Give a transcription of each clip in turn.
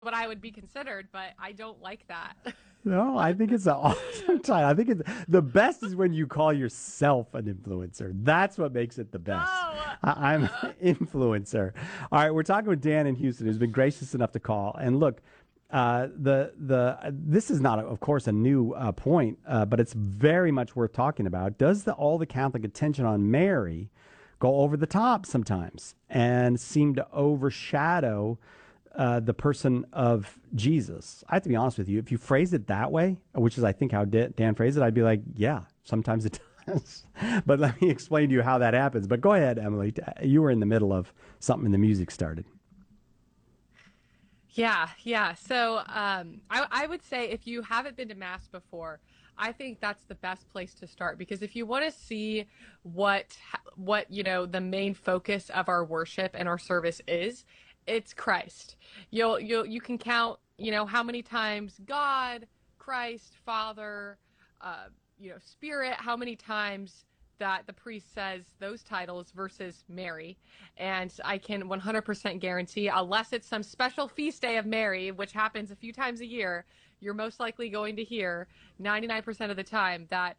what I would be considered, but I don't like that. No, I think it's an awesome title. I think it's the best is when you call yourself an influencer. That's what makes it the best. No. I'm an influencer. All right, we're talking with Dan in Houston, who's been gracious enough to call. And look, the this is not, of course, a new point, but it's very much worth talking about. Does all the Catholic attention on Mary go over the top sometimes and seem to overshadow the person of Jesus? I have to be honest with you. If you phrase it that way, which is I think how Dan phrased it, I'd be like, yeah, sometimes it does. But let me explain to you how that happens. But go ahead, Emily. You were in the middle of something and the music started. Yeah, yeah. So I would say if you haven't been to Mass before, I think that's the best place to start because if you want to see what the main focus of our worship and our service is, it's Christ. You can count how many times God, Christ, Father, Spirit, how many times that the priest says those titles versus Mary. And I can 100% guarantee, unless it's some special feast day of Mary, which happens a few times a year, you're most likely going to hear 99% of the time that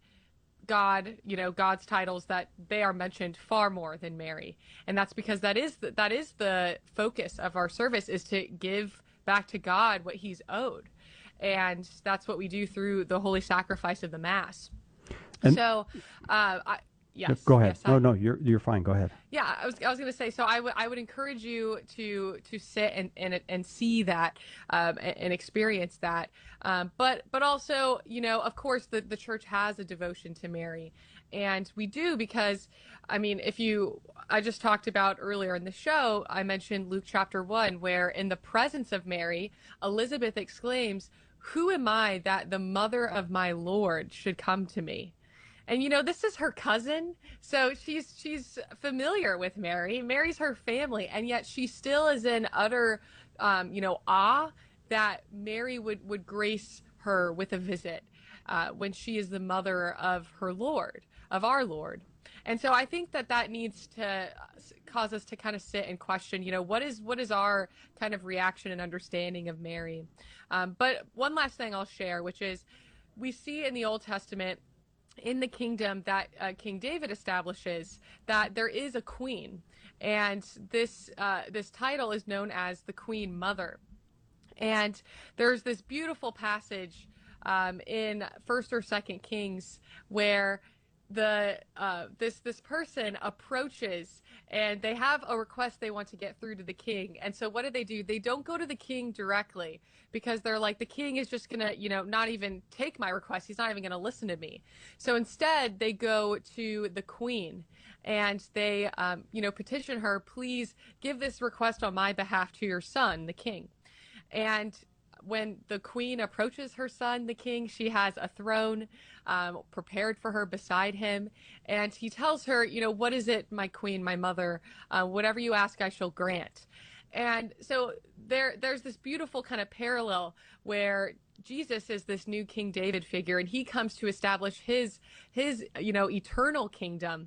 God's titles, that they are mentioned far more than Mary. And that's because that is the focus of our service, is to give back to God what he's owed. And that's what we do through the holy sacrifice of the Mass. And So, yes, go ahead. yes, No, you're fine. Go ahead. yeah, I was going to say. So I would encourage you to sit and see that and experience that. But also, of course, the church has a devotion to Mary, and we do because, I mean, I just talked about earlier in the show, I mentioned Luke chapter 1, where in the presence of Mary, Elizabeth exclaims, "Who am I that the mother of my Lord should come to me?" And this is her cousin, so she's familiar with Mary. Mary's her family, and yet she still is in utter, awe that Mary would grace her with a visit when she is the mother of her Lord, of our Lord. And so I think that needs to cause us to kind of sit and question, what is our kind of reaction and understanding of Mary. But one last thing I'll share, which is we see in the Old Testament, in the kingdom that King David establishes, that there is a queen, and this title is known as the Queen Mother. And there's this beautiful passage in First or Second Kings where this person approaches and they have a request they want to get through to the king. And so what do? They don't go to the king directly because they're like, the king is just gonna not even take my request. He's not even gonna listen to me. So instead they go to the queen and they petition her, please give this request on my behalf to your son, the king. And when the queen approaches her son, the king, she has a throne prepared for her beside him. And he tells her, what is it, my queen, my mother? Whatever you ask, I shall grant. And so there's this beautiful kind of parallel where Jesus is this new King David figure, and he comes to establish his eternal kingdom.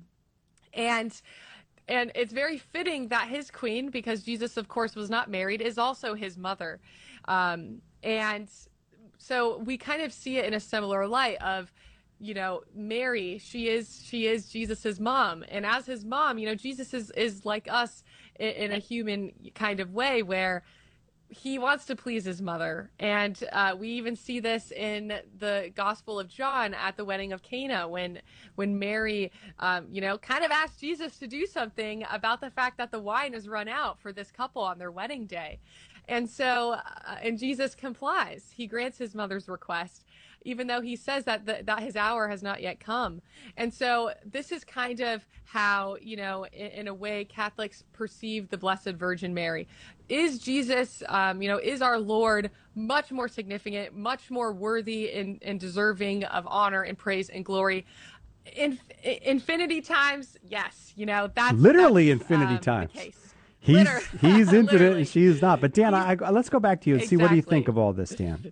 And it's very fitting that his queen, because Jesus, of course, was not married, is also his mother. And so we kind of see it in a similar light of, Mary, she is Jesus's mom. And as his mom, Jesus is like us in a human kind of way where he wants to please his mother. And we even see this in the Gospel of John at the wedding of Cana when Mary, kind of asked Jesus to do something about the fact that the wine has run out for this couple on their wedding day. And so, and Jesus complies. He grants his mother's request, even though he says that his hour has not yet come. And so this is kind of how, in a way, Catholics perceive the Blessed Virgin Mary. Is Jesus, is our Lord much more significant, much more worthy and deserving of honor and praise and glory? Infinity times, yes, Literally that's infinity the times. case. He's he's infinite and Literally. she is not. But Dan, let's go back to you and see what do you think Exactly. of all this, Dan?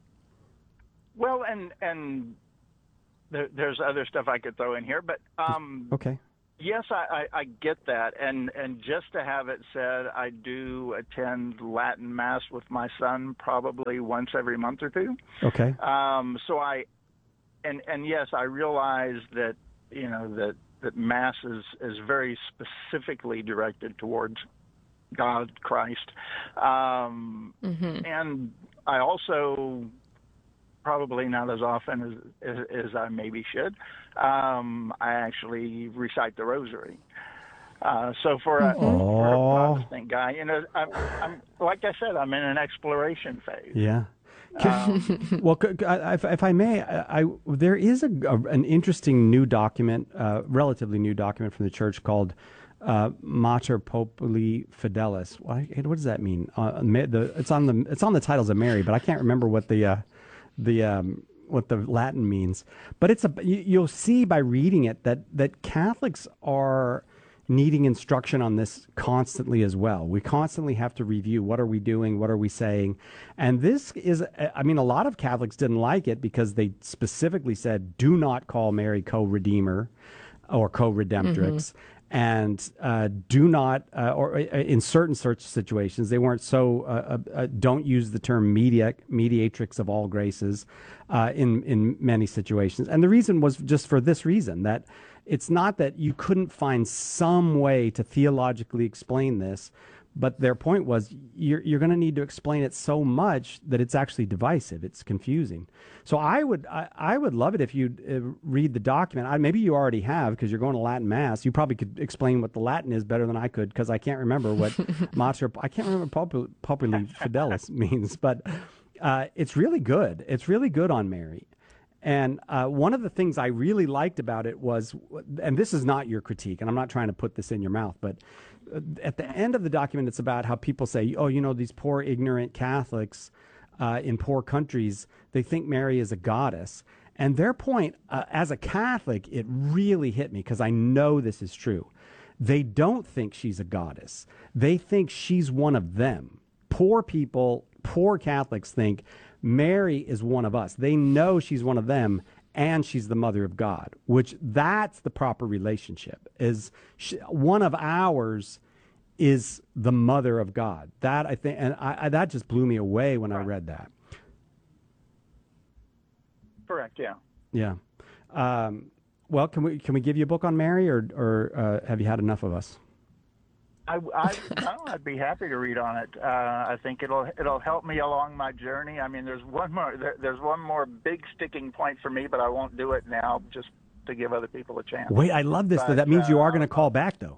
Well, and there's other stuff I could throw in here, but Okay. Yes, I get that, and just to have it said, I do attend Latin Mass with my son probably once every month or two. Okay. So and yes, I realize that that Mass is very specifically directed towards God, Christ, and I also, probably not as often as I maybe should, I actually recite the Rosary. So for a Protestant guy, I'm like I said, I'm in an exploration phase. Yeah. Well, if I may, there is an interesting new document, relatively new document from the church called Mater Populi Fidelis. What does that mean? It's on the Titles of Mary, but I can't remember what what the Latin means. But you'll see by reading it that Catholics are needing instruction on this constantly as well. We constantly have to review, what are we doing, what are we saying? And this is, I mean, a lot of Catholics didn't like it because they specifically said, do not call Mary co-redeemer or co-redemptrix. And do not, or in certain situations, they weren't so, don't use the term mediatrix of all graces in many situations. And the reason was just for this reason, that it's not that you couldn't find some way to theologically explain this, but their point was you're going to need to explain it so much that it's actually divisive. It's confusing. So I would love it if you'd read the document. Maybe you already have because you're going to Latin Mass. You probably could explain what the Latin is better than I could because I can't remember what I can't remember Populi Fidelis means, but it's really good. It's really good on Mary. And one of the things I really liked about it was, and this is not your critique, and I'm not trying to put this in your mouth, but at the end of the document, it's about how people say, oh, these poor, ignorant Catholics in poor countries, they think Mary is a goddess. And their point, as a Catholic, it really hit me because I know this is true. They don't think she's a goddess. They think she's one of them. Poor people, poor Catholics think Mary is one of us. They know she's one of them, and she's the mother of God, which that's the proper relationship. One of ours is the mother of God. That I think, and that just blew me away when I read that. Correct. Yeah. Yeah. Well, can we give you a book on Mary, or have you had enough of us? I'd be happy to read on it. I think it'll help me along my journey. I mean, there's one more big sticking point for me, but I won't do it now, just to give other people a chance. Wait, I love this. That means you are going to call back, though.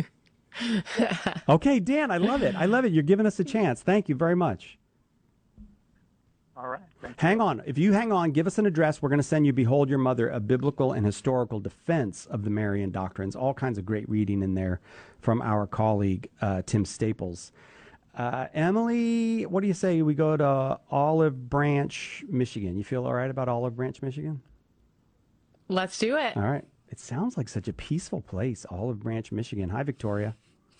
Okay, Dan, I love it. You're giving us a chance. Thank you very much. All right. Hang on. If you hang on, give us an address. We're going to send you Behold Your Mother, a biblical and historical defense of the Marian doctrines. All kinds of great reading in there from our colleague, Tim Staples. Emily, what do you say we go to Olive Branch, Michigan? You feel all right about Olive Branch, Michigan? Let's do it. All right. It sounds like such a peaceful place, Olive Branch, Michigan. Hi, Victoria.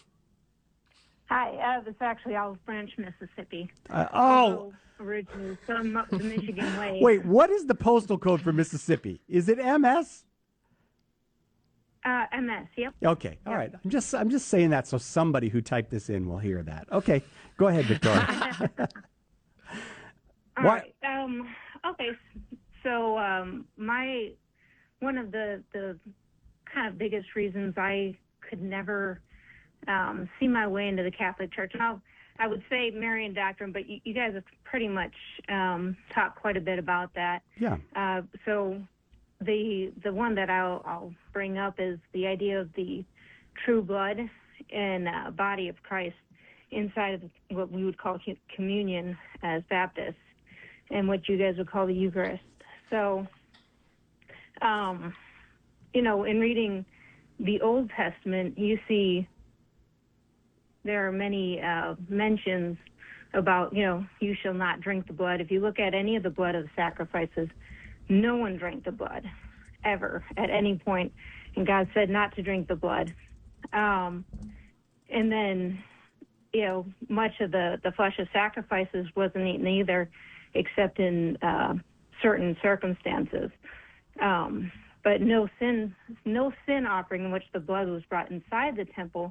Hi, it's actually Olive Branch, Mississippi. Originally from up the Michigan way. Wait, what is the postal code for Mississippi? Is it MS? MS, yep. Okay, all right. I'm just saying that so somebody who typed this in will hear that. Okay, go ahead, Victoria. All right. Okay, so one of the kind of biggest reasons I could never see my way into the Catholic Church, and I would say Marian doctrine, but you guys have pretty much talked quite a bit about that. Yeah. So the one that I'll bring up is the idea of the true blood and body of Christ inside of what we would call communion as Baptists, and what you guys would call the Eucharist. So, in reading the Old Testament, you see there are many mentions about, you shall not drink the blood. If you look at any of the blood of the sacrifices, no one drank the blood ever at any point. And God said not to drink the blood. And then, much of the flesh of sacrifices wasn't eaten either, except in certain circumstances. But but no sin offering in which the blood was brought inside the temple.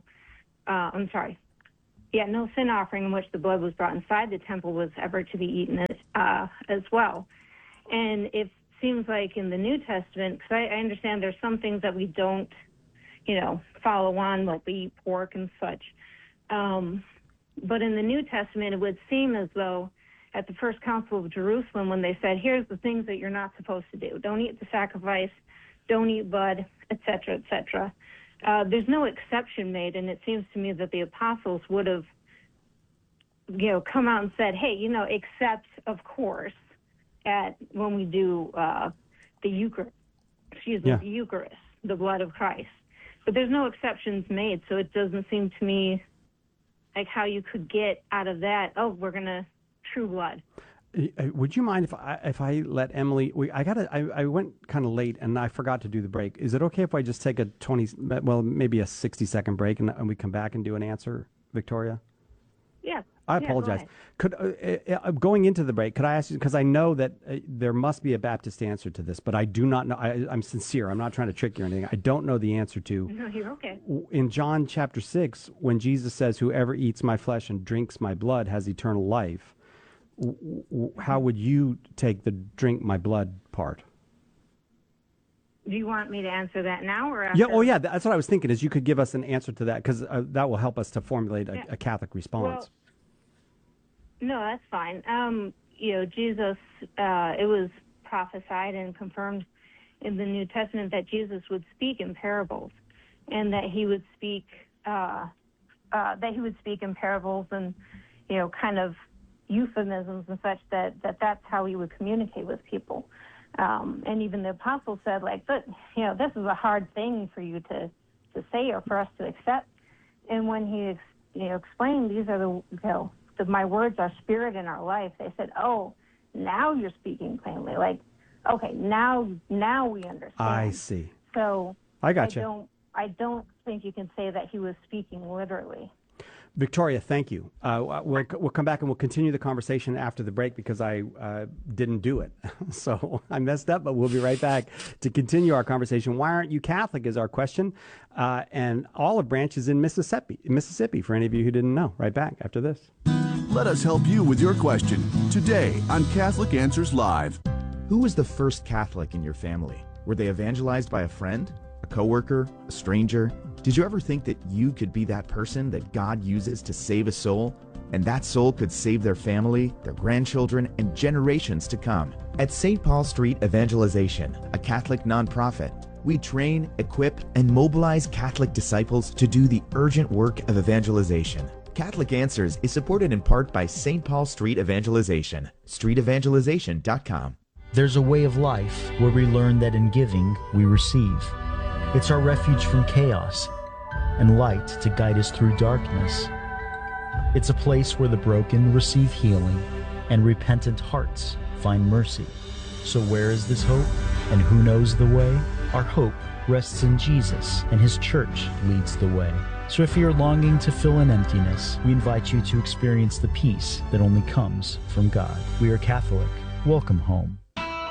No sin offering in which the blood was brought inside the temple was ever to be eaten as well. And it seems like in the New Testament, because I understand there's some things that we don't, follow on, like we eat pork and such. But in the New Testament, it would seem as though at the First Council of Jerusalem, when they said, here's the things that you're not supposed to do. Don't eat the sacrifice, don't eat blood, etc., etc. There's no exception made, and it seems to me that the apostles would have, come out and said, hey, except, of course, when we do the Eucharist, the Eucharist, the blood of Christ. But there's no exceptions made, so it doesn't seem to me like how you could get out of that, we're going to true blood. Would you mind if I let Emily? I went kind of late and I forgot to do the break. Is it okay if I just take a maybe a 60-second break and we come back and do an answer, Victoria? Yeah. I apologize. Could going into the break, could I ask you, because I know that there must be a Baptist answer to this, but I do not know. I'm sincere. I'm not trying to trick you or anything. I don't know the answer to. No, you're okay. In John chapter 6, when Jesus says, "Whoever eats my flesh and drinks my blood has eternal life," how would you take the drink my blood part? Do you want me to answer that now or after? Yeah. Oh, yeah. That's what I was thinking. Is you could give us an answer to that, because that will help us to formulate a Catholic response. Well, no, that's fine. Jesus, it was prophesied and confirmed in the New Testament that Jesus would speak in parables, and that he would speak in parables and kind of euphemisms and such, that's how he would communicate with people. And even the apostles said, this is a hard thing for you to say or for us to accept. And when he explained, these are my words are spirit in our life, they said, oh, now you're speaking plainly. Okay, now we understand. I see. So I gotcha. I don't think you can say that he was speaking literally. Victoria, thank you. We'll come back and we'll continue the conversation after the break, because I didn't do it. So I messed up, but we'll be right back to continue our conversation. Why aren't you Catholic is our question. And Olive Branch is in Mississippi, for any of you who didn't know. Right back after this. Let us help you with your question today on Catholic Answers Live. Who was the first Catholic in your family? Were they evangelized by a friend, a coworker, a stranger? Did you ever think that you could be that person that God uses to save a soul, and that soul could save their family, their grandchildren, and generations to come? At St. Paul Street Evangelization, a Catholic nonprofit, we train, equip, and mobilize Catholic disciples to do the urgent work of evangelization. Catholic Answers is supported in part by St. Paul Street Evangelization, streetevangelization.com. There's a way of life where we learn that in giving, we receive. It's our refuge from chaos and light to guide us through darkness. It's a place where the broken receive healing and repentant hearts find mercy. So where is this hope, and who knows the way? Our hope rests in Jesus, and his church leads the way. So if you're longing to fill an emptiness, we invite you to experience the peace that only comes from God. We are Catholic. Welcome home.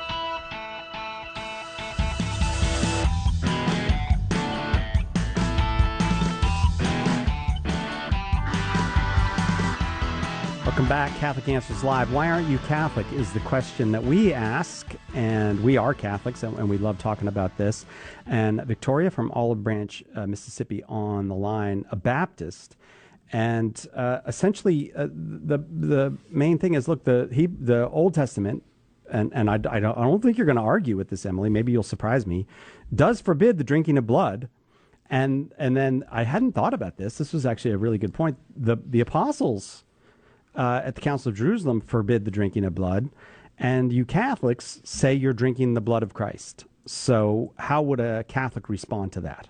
Welcome back, Catholic Answers Live. Why aren't you Catholic is the question that we ask, and we are Catholics, and we love talking about this. And Victoria from Olive Branch, Mississippi, on the line, a Baptist, and essentially the main thing is, look, the Old Testament, and I don't think you're going to argue with this, Emily. Maybe you'll surprise me. Does forbid the drinking of blood, and then I hadn't thought about this. This was actually a really good point. The apostles at the Council of Jerusalem forbid the drinking of blood, and you Catholics say you're drinking the blood of Christ. So how would a Catholic respond to that?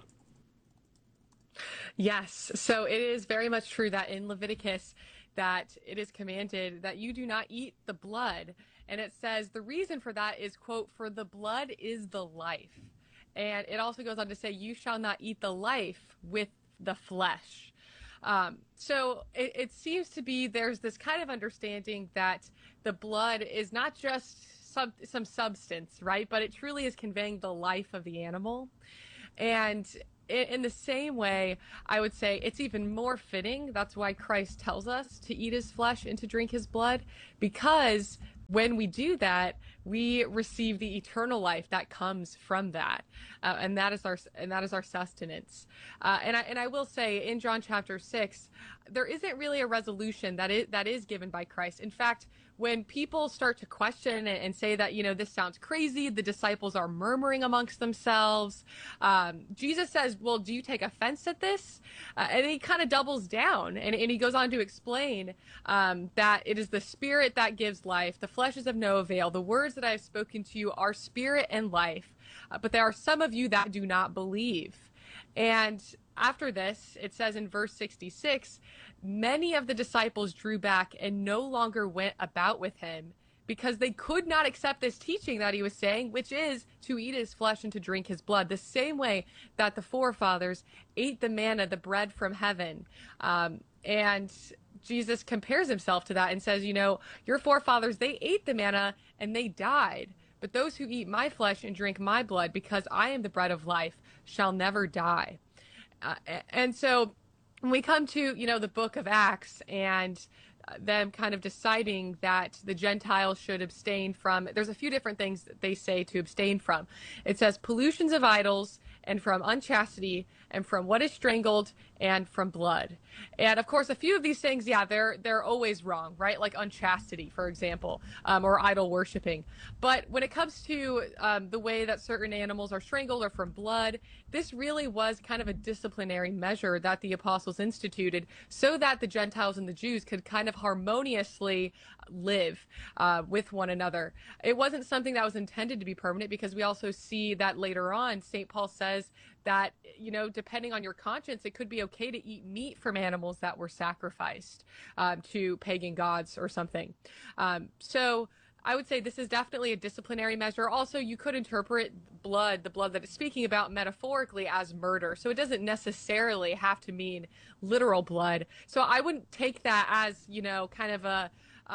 Yes, so it is very much true that in Leviticus that it is commanded that you do not eat the blood. And it says the reason for that is, quote, "For the blood is the life." And it also goes on to say, "You shall not eat the life with the flesh." So it seems to be there's this kind of understanding that the blood is not just some substance, right? But it truly is conveying the life of the animal. And in the same way, I would say it's even more fitting. That's why Christ tells us to eat his flesh and to drink his blood, because when we do that, we receive the eternal life that comes from that, and that is our sustenance. And I will say, in John chapter 6, there isn't really a resolution that is given by Christ. In fact, when people start to question and say that, this sounds crazy, the disciples are murmuring amongst themselves, Jesus says, well, do you take offense at this? And he kind of doubles down, and he goes on to explain that it is the Spirit that gives life. The flesh is of no avail. The words that I have spoken to you are spirit and life, but there are some of you that do not believe. And after this, it says in verse 66, many of the disciples drew back and no longer went about with him, because they could not accept this teaching that he was saying, which is to eat his flesh and to drink his blood, the same way that the forefathers ate the manna, the bread from heaven. And Jesus compares himself to that and says, your forefathers, they ate the manna and they died. But those who eat my flesh and drink my blood, because I am the bread of life, shall never die. And so when we come to, the book of Acts and them kind of deciding that the Gentiles should abstain from, there's a few different things that they say to abstain from. It says pollutions of idols, and from unchastity, and from what is strangled, and from blood. And of course, a few of these things, they're always wrong, right? Like unchastity, for example, or idol worshiping. But when it comes to the way that certain animals are strangled or from blood, this really was kind of a disciplinary measure that the apostles instituted so that the Gentiles and the Jews could kind of harmoniously live with one another. It wasn't something that was intended to be permanent, because we also see that later on, St. Paul says that, depending on your conscience, it could be okay to eat meat from animals that were sacrificed to pagan gods or something. So I would say this is definitely a disciplinary measure. Also, you could interpret the blood that it's speaking about metaphorically, as murder. So it doesn't necessarily have to mean literal blood. So I wouldn't take that as, kind of a,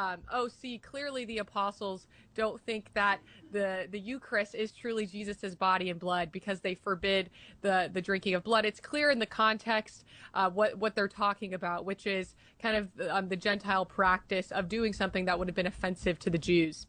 clearly the apostles don't think that the Eucharist is truly Jesus's body and blood, because they forbid the drinking of blood. It's clear in the context what they're talking about, which is kind of the Gentile practice of doing something that would have been offensive to the Jews.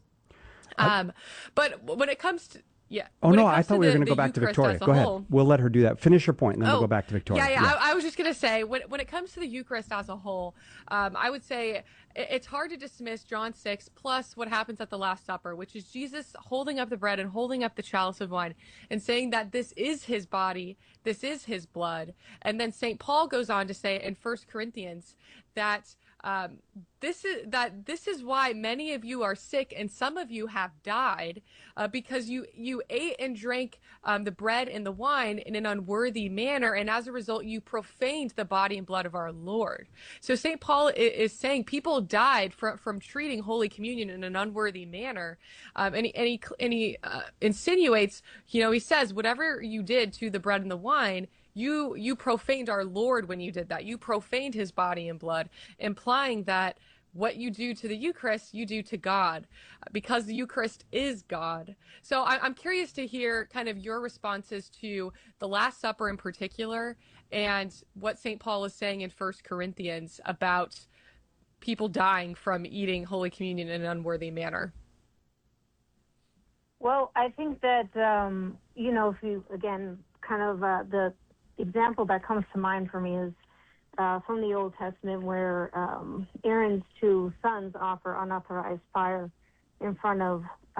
But when it comes to Oh, no, I thought we were going to go back to Victoria. Go ahead. We'll let her do that. Finish your point, and then we'll go back to Victoria. Yeah. I was just going to say, when it comes to the Eucharist as a whole, I would say it's hard to dismiss John 6 plus what happens at the Last Supper, which is Jesus holding up the bread and holding up the chalice of wine and saying that this is his body, this is his blood. And then St. Paul goes on to say in 1 Corinthians that this is why many of you are sick and some of you have died, because you ate and drank the bread and the wine in an unworthy manner, and as a result you profaned the body and blood of our Lord. So St. Paul is saying people died from treating Holy Communion in an unworthy manner, and he insinuates, he says, whatever you did to the bread and the wine, you profaned our Lord when you did that. You profaned his body and blood, implying that what you do to the Eucharist, you do to God, because the Eucharist is God. So I'm curious to hear kind of your responses to the Last Supper in particular, and what St. Paul is saying in 1 Corinthians about people dying from eating Holy Communion in an unworthy manner. Well, I think that, if you, again, kind of the example that comes to mind for me is from the Old Testament, where Aaron's two sons offer unauthorized fire in front of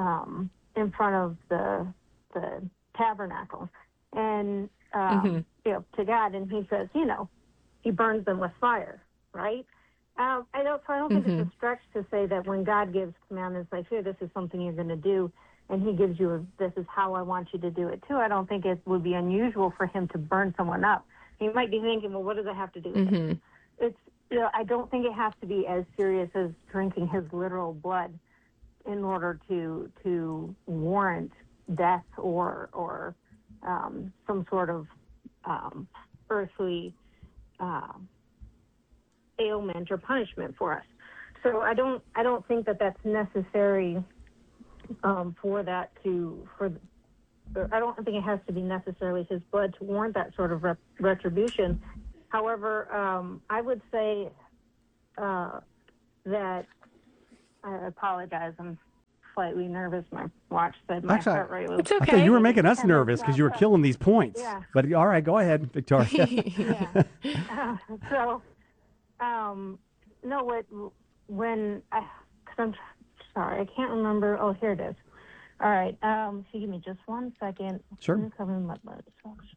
the tabernacle, and to God, and he says, he burns them with fire, right? I don't think it's a stretch to say that when God gives commandments like, here, this is something you're going to do, and he gives you this is how I want you to do it too, I don't think it would be unusual for him to burn someone up. He might be thinking, well, what does it have to do with it? It's, I don't think it has to be as serious as drinking his literal blood in order to warrant death or some sort of earthly ailment or punishment for us. So I don't think that that's necessary for that I don't think it has to be necessarily his blood to warrant that sort of retribution. However, I would say that I apologize. I'm slightly nervous. My watch said my heart rate was. It's okay. I thought you were making us nervous because you were killing these points. Yeah. But all right, go ahead, Victoria. Yeah. No, I'm sorry, I can't remember. Oh, here it is. All right. So give me just 1 second. Sure. Covering my blood.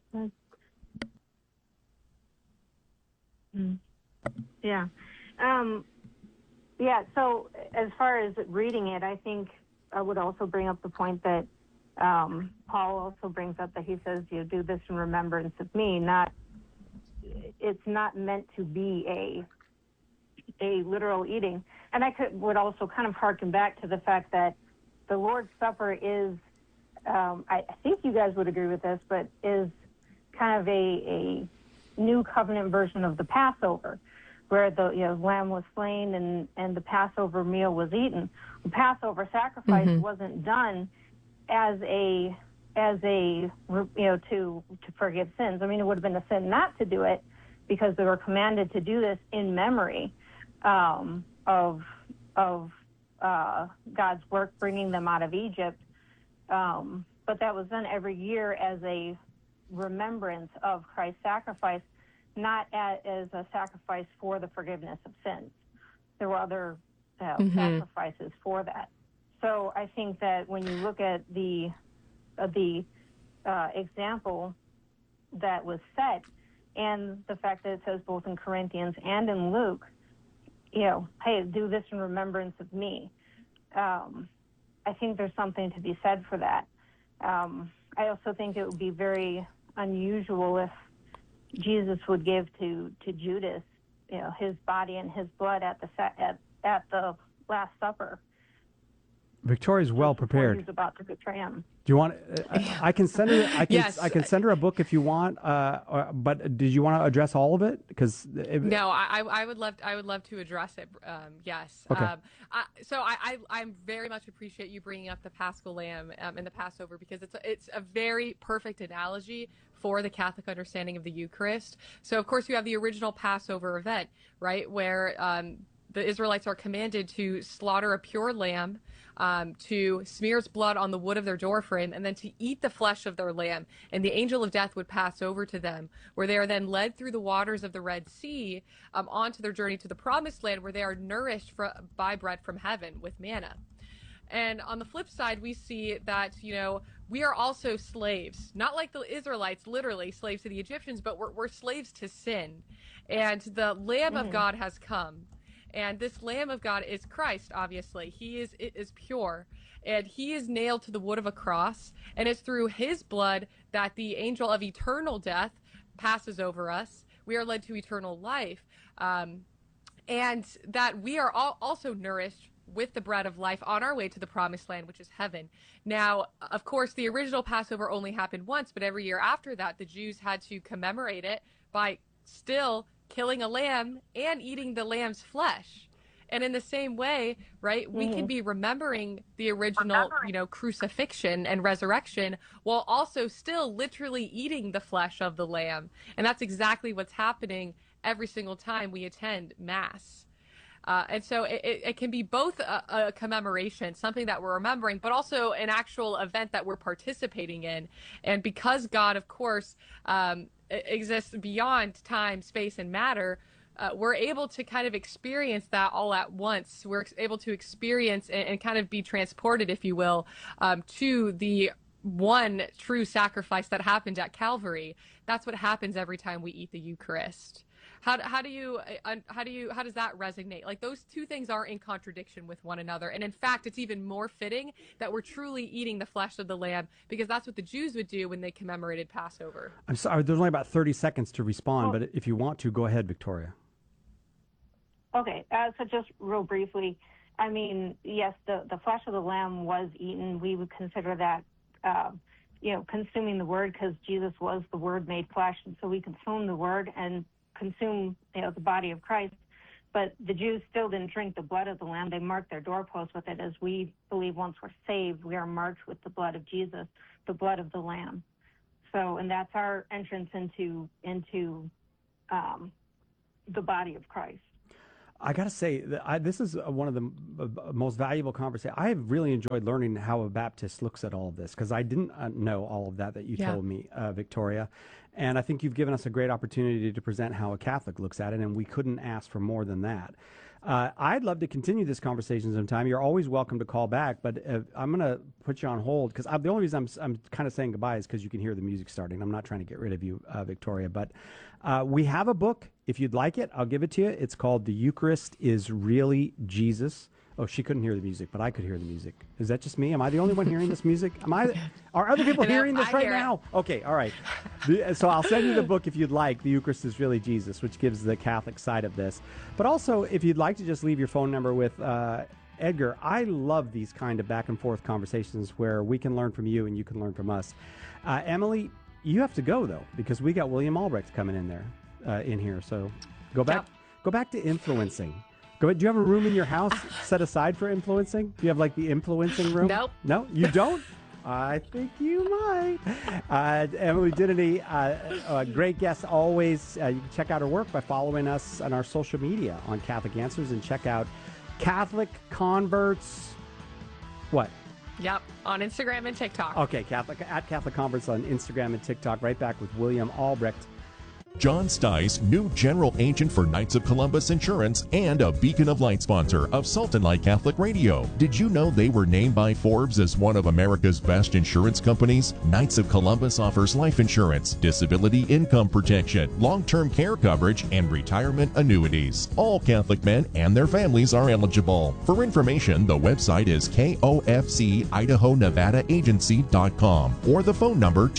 Yeah. Yeah. So as far as reading it, I think I would also bring up the point that Paul also brings up that he says, "You do this in remembrance of me." It's not meant to be a literal eating. And would also kind of harken back to the fact that the Lord's Supper is, I think you guys would agree with this, but is kind of a new covenant version of the Passover, where the lamb was slain and the Passover meal was eaten. The Passover sacrifice wasn't done as a to forgive sins. I mean, it would have been a sin not to do it because they were commanded to do this in memory of God's work bringing them out of Egypt. But that was done every year as a remembrance of Christ's sacrifice, not as a sacrifice for the forgiveness of sins. There were other sacrifices for that. So I think that when you look at the example that was set, and the fact that it says both in Corinthians and in Luke, hey, do this in remembrance of me. I think there's something to be said for that. I also think it would be very unusual if Jesus would give to Judas, his body and his blood at the Last Supper. Victoria's well prepared. He's about to betray him. Do you want? I can send her. Yes. I can send her a book if you want. But did you want to address all of it? No, I would love to address it. Yes. Okay. I very much appreciate you bringing up the Paschal Lamb and the Passover, because it's a very perfect analogy for the Catholic understanding of the Eucharist. So of course you have the original Passover event, right, where the Israelites are commanded to slaughter a pure lamb, to smear its blood on the wood of their doorframe, and then to eat the flesh of their lamb. And the angel of death would pass over to them, where they are then led through the waters of the Red Sea onto their journey to the Promised Land, where they are nourished by bread from heaven with manna. And on the flip side, we see that, we are also slaves, not like the Israelites, literally slaves to the Egyptians, but we're slaves to sin. And the Lamb of God has come. And this Lamb of God is Christ, obviously. He is pure. And he is nailed to the wood of a cross. And it's through his blood that the angel of eternal death passes over us. We are led to eternal life. And that we are also nourished with the bread of life on our way to the Promised Land, which is heaven. Now, of course, the original Passover only happened once, but every year after that, the Jews had to commemorate it by still killing a lamb and eating the lamb's flesh. And in the same way, right, we can be remembering the original, crucifixion and resurrection while also still literally eating the flesh of the lamb. And that's exactly what's happening every single time we attend Mass. And so it can be both a commemoration, something that we're remembering, but also an actual event that we're participating in. And because God, of course, exists beyond time, space, and matter, we're able to kind of experience that all at once. We're able to experience and kind of be transported, if you will, to the one true sacrifice that happened at Calvary. That's what happens every time we eat the Eucharist. How does that resonate? Like, those two things are in contradiction with one another. And in fact, it's even more fitting that we're truly eating the flesh of the lamb, because that's what the Jews would do when they commemorated Passover. I'm sorry, there's only about 30 seconds to respond, but if you want to, go ahead, Victoria. Okay, so just real briefly, I mean, yes, the flesh of the lamb was eaten. We would consider that, consuming the word, because Jesus was the word made flesh, and so we consume the word and consume, the body of Christ. But the Jews still didn't drink the blood of the Lamb. They marked their doorposts with it, as we believe once we're saved, we are marked with the blood of Jesus, the blood of the Lamb. So, and that's our entrance into the body of Christ. I got to say, this is one of the most valuable conversations. I have really enjoyed learning how a Baptist looks at all of this, because I didn't know all of that you told me, Victoria. And I think you've given us a great opportunity to present how a Catholic looks at it, and we couldn't ask for more than that. I'd love to continue this conversation sometime. You're always welcome to call back, but I'm going to put you on hold, because the only reason I'm kind of saying goodbye is because you can hear the music starting. I'm not trying to get rid of you, Victoria, but we have a book. If you'd like it, I'll give it to you. It's called The Eucharist is Really Jesus. Oh, she couldn't hear the music, but I could hear the music. Is that just me? Am I the only one hearing this music? Are other people hearing this right now? Okay, all right. So I'll send you the book if you'd like. The Eucharist is Really Jesus, which gives the Catholic side of this. But also, if you'd like to just leave your phone number with Edgar, I love these kind of back and forth conversations where we can learn from you and you can learn from us. Emily, you have to go, though, because we got William Albrecht coming in there, in here. So go back to influencing. Do you have a room in your house set aside for influencing? Do you have like the influencing room? Nope. No, you don't? I think you might. Emily Dinity, great guest always. You can check out her work by following us on our social media on Catholic Answers, and check out Catholic Converts. What? Yep, on Instagram and TikTok. Okay, at Catholic Converts on Instagram and TikTok. Right back with William Albrecht. John Stice, new general agent for Knights of Columbus Insurance and a Beacon of Light sponsor of Salt and Light Catholic Radio. Did you know they were named by Forbes as one of America's best insurance companies? Knights of Columbus offers life insurance, disability income protection, long-term care coverage, and retirement annuities. All Catholic men and their families are eligible. For information, the website is KOFC-Idaho-Nevada-Agency.com or the phone number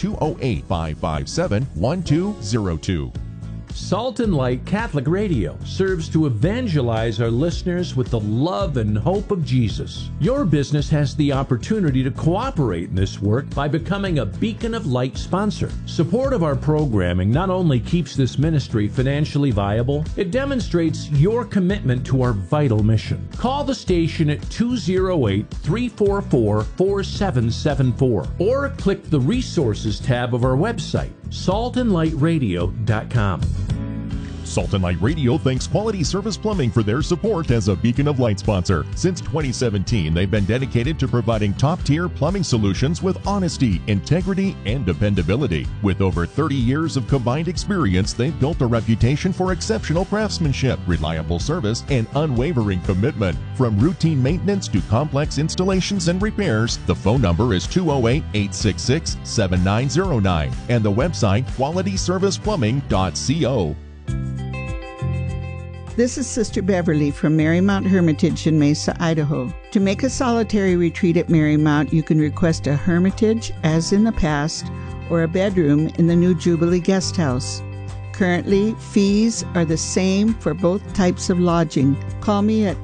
208-557-1202. Salt and Light Catholic Radio serves to evangelize our listeners with the love and hope of Jesus. Your business has the opportunity to cooperate in this work by becoming a Beacon of Light sponsor. Support of our programming not only keeps this ministry financially viable, it demonstrates your commitment to our vital mission. Call the station at 208-344-4774 or click the Resources tab of our website, saltandlightradio.com. Salt and Light Radio thanks Quality Service Plumbing for their support as a Beacon of Light sponsor. Since 2017, they've been dedicated to providing top-tier plumbing solutions with honesty, integrity, and dependability. With over 30 years of combined experience, they've built a reputation for exceptional craftsmanship, reliable service, and unwavering commitment. From routine maintenance to complex installations and repairs, the phone number is 208-866-7909 and the website qualityserviceplumbing.co. This is Sister Beverly from Marymount Hermitage in Mesa, Idaho. To make a solitary retreat at Marymount, you can request a hermitage, as in the past, or a bedroom in the new Jubilee Guest House. Currently, fees are the same for both types of lodging. Call me at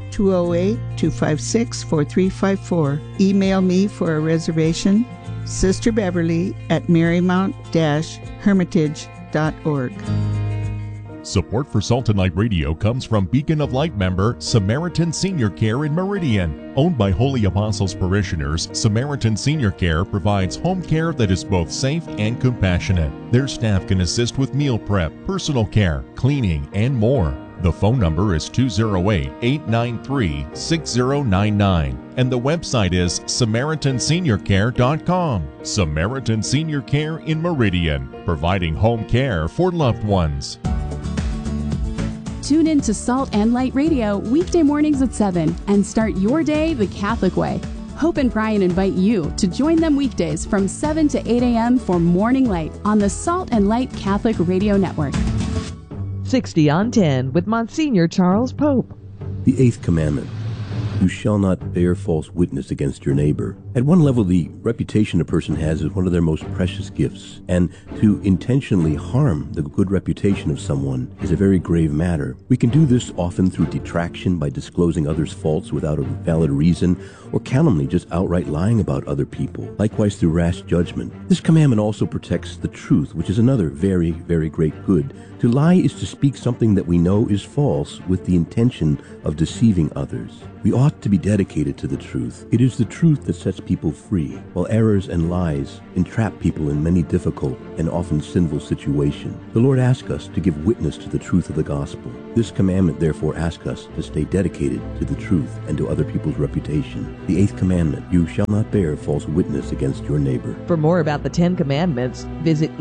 208-256-4354. Email me for a reservation, sisterbeverly@marymount-hermitage.org. Support for Salt and Light Radio comes from Beacon of Light member Samaritan Senior Care in Meridian. Owned by Holy Apostles parishioners, Samaritan Senior Care provides home care that is both safe and compassionate. Their staff can assist with meal prep, personal care, cleaning, and more. The phone number is 208-893-6099 and the website is SamaritanSeniorCare.com. Samaritan Senior Care in Meridian, providing home care for loved ones. Tune in to Salt and Light Radio weekday mornings at 7 and start your day the Catholic way. Hope and Brian invite you to join them weekdays from 7 to 8 a.m. for Morning Light on the Salt and Light Catholic Radio Network. 60 on 10 with Monsignor Charles Pope. The Eighth Commandment. You shall not bear false witness against your neighbor. At one level, the reputation a person has is one of their most precious gifts, and to intentionally harm the good reputation of someone is a very grave matter. We can do this often through detraction by disclosing others' faults without a valid reason, or calumny, just outright lying about other people. Likewise through rash judgment. This commandment also protects the truth, which is another very, very great good. To lie is to speak something that we know is false with the intention of deceiving others. We ought to be dedicated to the truth. It is the truth that sets people free, while errors and lies entrap people in many difficult and often sinful situations. The Lord asks us to give witness to the truth of the gospel. This commandment therefore asks us to stay dedicated to the truth and to other people's reputation. The 8th commandment, you shall not bear false witness against your neighbor. For more about the 10 Commandments, visit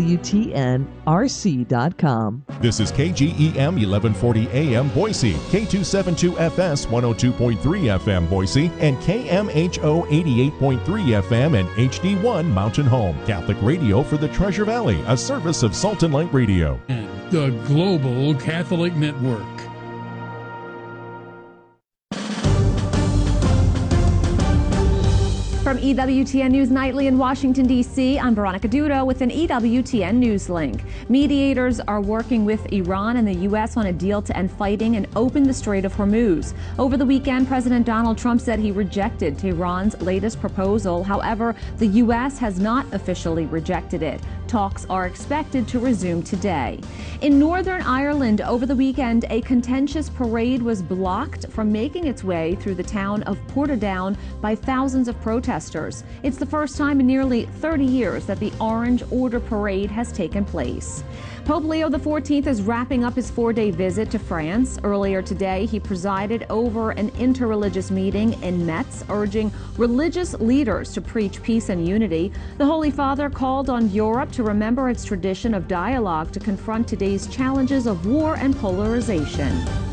EWTNRC.com. This is KGEM 1140 AM Boise, K272FS 102.3 FM Boise, and KMHO 88.3 FM and HD1 Mountain Home. Catholic radio for the Treasure Valley, a service of Salt and Light Radio. And the Global Catholic Network. From EWTN News Nightly in Washington, D.C., I'm Veronica Dudo with an EWTN News link. Mediators are working with Iran and the U.S. on a deal to end fighting and open the Strait of Hormuz. Over the weekend, President Donald Trump said he rejected Tehran's latest proposal. However, the U.S. has not officially rejected it. Talks are expected to resume today. In Northern Ireland, over the weekend, a contentious parade was blocked from making its way through the town of Portadown by thousands of protesters. It's the first time in nearly 30 years that the Orange Order Parade has taken place. Pope Leo XIV is wrapping up his 4-day visit to France. Earlier today, he presided over an interreligious meeting in Metz, urging religious leaders to preach peace and unity. The Holy Father called on Europe to remember its tradition of dialogue to confront today's challenges of war and polarization.